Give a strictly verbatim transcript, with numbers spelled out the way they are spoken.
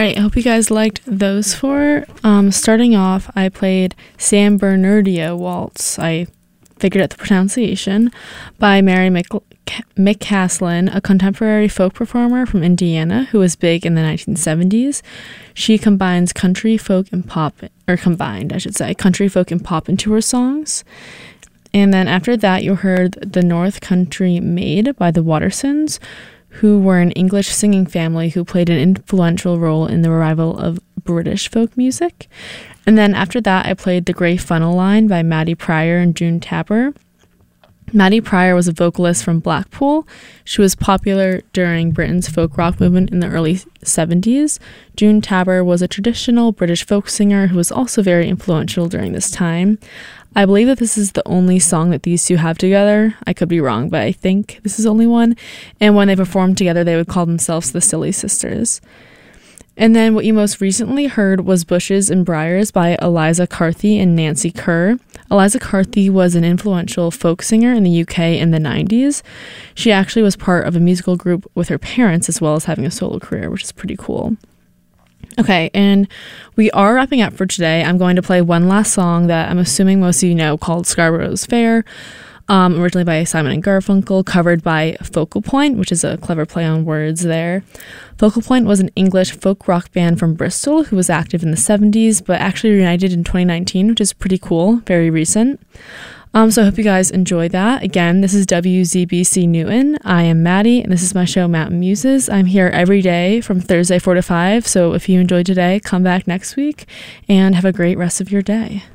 right, I hope you guys liked those four. Um, starting off, I played San Bernardino Waltz. I figured out the pronunciation by Mary Mc- McCaslin, a contemporary folk performer from Indiana who was big in the nineteen seventies. She combines country folk and pop, or combined, I should say, country folk and pop into her songs. And then after that, you heard The North Country Maid by the Watersons, who were an English singing family who played an influential role in the revival of British folk music. And then after that, I played The Grey Funnel Line by Maddie Pryor and June Tapper. Maddie Pryor was a vocalist from Blackpool. She was popular during Britain's folk rock movement in the early seventies. June Tapper was a traditional British folk singer who was also very influential during this time. I believe that this is the only song that these two have together. I could be wrong, but I think this is only one. And when they performed together, they would call themselves the Silly Sisters. And then what you most recently heard was Bushes and Briars by Eliza Carthy and Nancy Kerr. Eliza Carthy was an influential folk singer in the U K in the nineties. She actually was part of a musical group with her parents as well as having a solo career, which is pretty cool. Okay, and we are wrapping up for today. I'm going to play one last song that I'm assuming most of you know called Scarborough's Fair, um, originally by Simon and Garfunkel, covered by Focal Point, which is a clever play on words there. Focal Point was an English folk rock band from Bristol who was active in the seventies, but actually reunited in twenty nineteen, which is pretty cool, very recent. Um, so I hope you guys enjoy that. Again, this is W Z B C Newton. I am Maddie, and this is my show, Mountain Muses. I'm here every day from Thursday four to five, so if you enjoyed today, come back next week, and have a great rest of your day.